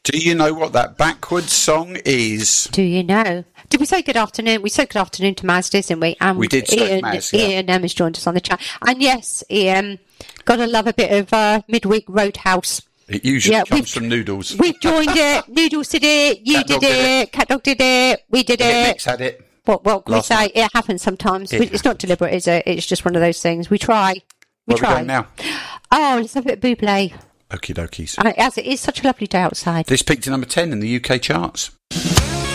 Do you know what that backwards song is? Do you know? Did we say good afternoon? We said good afternoon to Maz, didn't we? We did say Maz, yeah. Ian has joined us on the chat. And yes, Ian, gotta love a bit of midweek Roadhouse. It usually comes from Noodles. We've joined it. Noodles did it. You did it. Cat Dog did it. We did it. Mix had it. What can we say? It happens sometimes. It's not deliberate, is it? It's just one of those things. We try. Where are we going now? Oh, let's have a bit of Bublé. Okie dokies. As it is such a lovely day outside. This peaked to number 10 in the UK charts.